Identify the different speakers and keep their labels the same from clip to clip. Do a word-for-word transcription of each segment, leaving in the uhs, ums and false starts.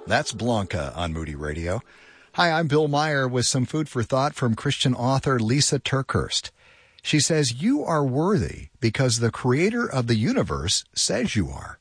Speaker 1: That's Blanca on Moody Radio. Hi, I'm Bill Meyer with some food for thought from Christian author Lisa TerKeurst. She says, you are worthy because the creator of the universe says you are.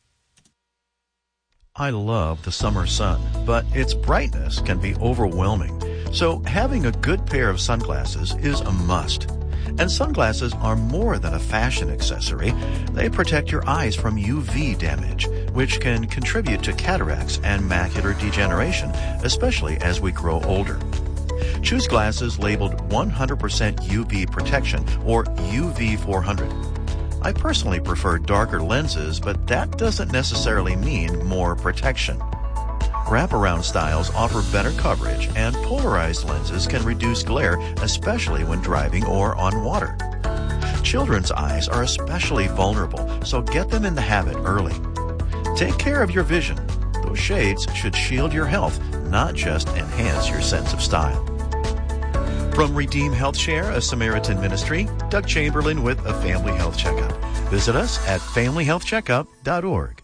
Speaker 2: I love the summer sun, but its brightness can be overwhelming. So having a good pair of sunglasses is a must. And sunglasses are more than a fashion accessory. They protect your eyes from U V damage, which can contribute to cataracts and macular degeneration, especially as we grow older. Choose glasses labeled one hundred percent U V protection, or U V four hundred. I personally prefer darker lenses, but that doesn't necessarily mean more protection. Wraparound styles offer better coverage, and polarized lenses can reduce glare, especially when driving or on water. Children's eyes are especially vulnerable, so get them in the habit early. Take care of your vision. Those shades should shield your health, not just enhance your sense of style. From Redeem Health Share, a Samaritan ministry, Doug Chamberlain with a Family Health Checkup. Visit us at family health checkup dot org.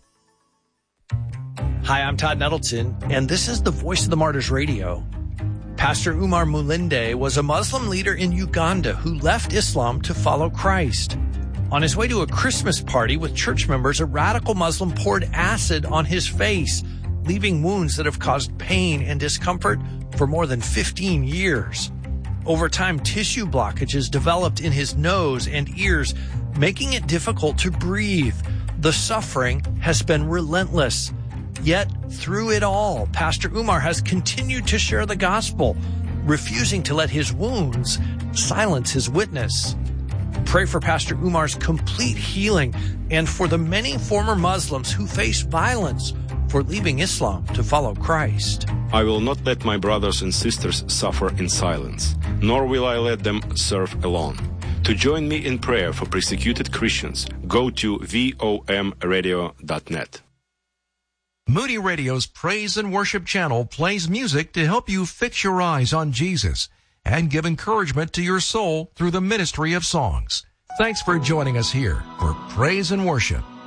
Speaker 3: Hi, I'm Todd Nettleton, and this is the Voice of the Martyrs Radio. Pastor Umar Mulinde was a Muslim leader in Uganda who left Islam to follow Christ. On his way to a Christmas party with church members, a radical Muslim poured acid on his face, leaving wounds that have caused pain and discomfort for more than fifteen years. Over time, tissue blockages developed in his nose and ears, making it difficult to breathe. The suffering has been relentless. Yet, through it all, Pastor Umar has continued to share the gospel, refusing to let his wounds silence his witness. Pray for Pastor Umar's complete healing and for the many former Muslims who face violence for leaving Islam to follow Christ.
Speaker 4: I will not let my brothers and sisters suffer in silence, nor will I let them serve alone. To join me in prayer for persecuted Christians, go to vom radio dot net.
Speaker 5: Moody Radio's Praise and Worship channel plays music to help you fix your eyes on Jesus and give encouragement to your soul through the ministry of songs. Thanks for joining us here for Praise and Worship.